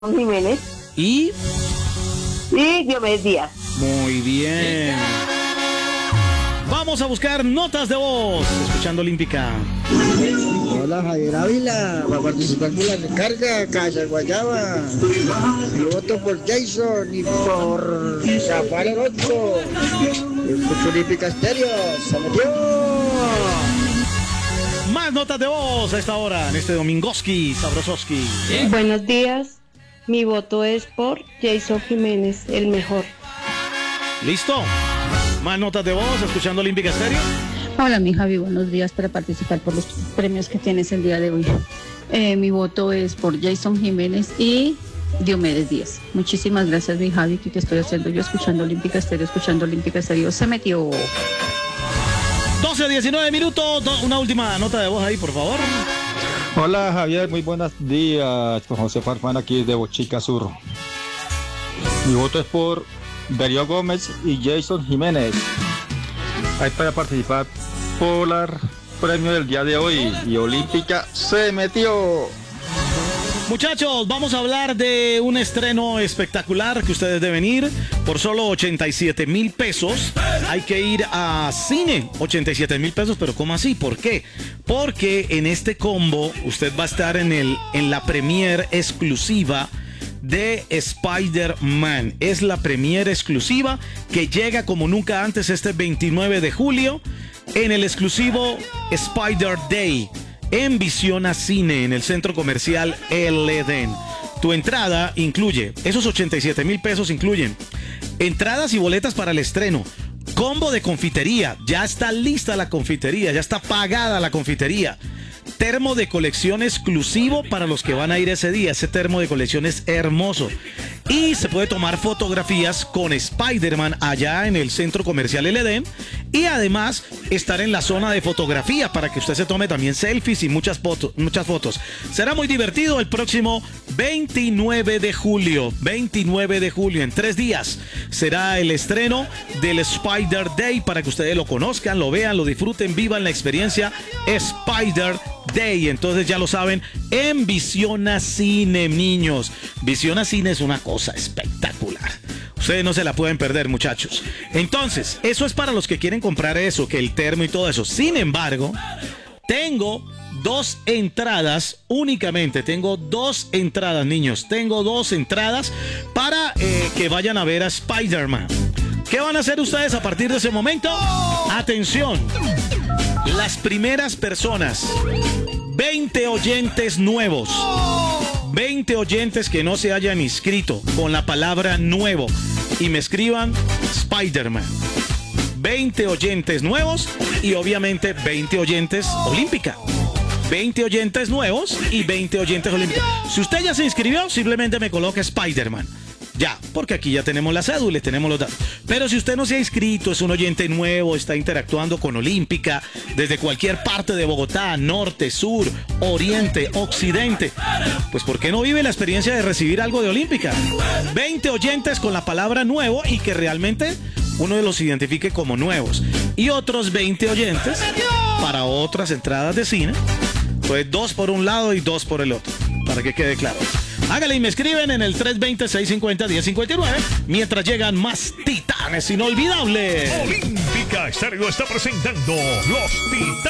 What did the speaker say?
Jiménez Y Diomedes Díaz. muy bien. Vamos a buscar notas de voz. Escuchando Olímpica. Hola, Javier Ávila, va a participar por la recarga, Casa Guayaba. Yo voto por Jason y por Rafael Orozco. Escucho Olímpica Estéreo, se metió. Más notas de voz a esta hora, en este Domingoski, Sabrososki. Buenos días, mi voto es por Jason Jiménez, el mejor. ¿Listo? Más notas de voz, escuchando Olímpica Estéreo. Hola, mi Javi, buenos días para participar por los premios que tienes el día de hoy. Mi voto es por Jason Jiménez y Diomedes Díaz. Muchísimas gracias, mi Javi, que estoy haciendo yo escuchando Olímpica Estéreo, se metió. 12:19 minutos, una última nota de voz ahí, por favor. Hola Javier, muy buenos días. Con José Farfán aquí de Bochica Sur. Mi voto es por Darío Gómez y Jason Jiménez. Ahí para participar por el premio del día de hoy. Y Olímpica se metió. Muchachos, vamos a hablar de un estreno espectacular que ustedes deben ir por solo 87,000 pesos. Hay que ir a cine, 87,000 pesos, pero ¿cómo así? ¿Por qué? Porque en este combo usted va a estar en la premiere exclusiva de Spider-Man. Es la premiere exclusiva que llega como nunca antes este 29 de julio en el exclusivo Spider Day en Visiona Cine en el centro comercial El Edén. Tu entrada incluye, esos 87,000 pesos incluyen entradas y boletas para el estreno, combo de confitería, ya está lista la confitería, ya está pagada la confitería. Termo de colección exclusivo para los que van a ir ese día. Ese termo de colección es hermoso. Y se puede tomar fotografías con Spider-Man allá en el centro comercial El Edén. Y además estar en la zona de fotografía para que usted se tome también selfies y muchas fotos. Será muy divertido el próximo 29 de julio. 29 de julio, en 3 días. Será el estreno del Spider Day para que ustedes lo conozcan, lo vean, lo disfruten, vivan la experiencia Spider Day. Entonces ya lo saben, en Visiona Cine, niños. Visiona Cine es una cosa espectacular. Ustedes no se la pueden perder, muchachos. Entonces, eso es para los que quieren comprar eso, que el termo y todo eso. Sin embargo, tengo 2 entradas únicamente. Tengo 2 entradas, niños. Tengo 2 entradas para que vayan a ver a Spider-Man. ¿Qué van a hacer ustedes a partir de ese momento? Atención. Las primeras personas, 20 oyentes nuevos, 20 oyentes que no se hayan inscrito con la palabra nuevo y me escriban Spider-Man. 20 oyentes nuevos y obviamente 20 oyentes Olímpica. 20 oyentes nuevos y 20 oyentes Olímpica. Si usted ya se inscribió, simplemente me coloca Spider-Man. Ya, porque aquí ya tenemos la cédula y tenemos los datos. Pero si usted no se ha inscrito, es un oyente nuevo, está interactuando con Olímpica desde cualquier parte de Bogotá, norte, sur, oriente, occidente, pues ¿por qué no vive la experiencia de recibir algo de Olímpica? 20 oyentes con la palabra nuevo y que realmente uno los identifique como nuevos. Y otros 20 oyentes para otras entradas de cine. Pues 2 por un lado y 2 por el otro, para que quede claro. Hágale y me escriben en el 320-650-1059 mientras llegan más titanes inolvidables. Olímpica Estéreo está presentando Los Titanes.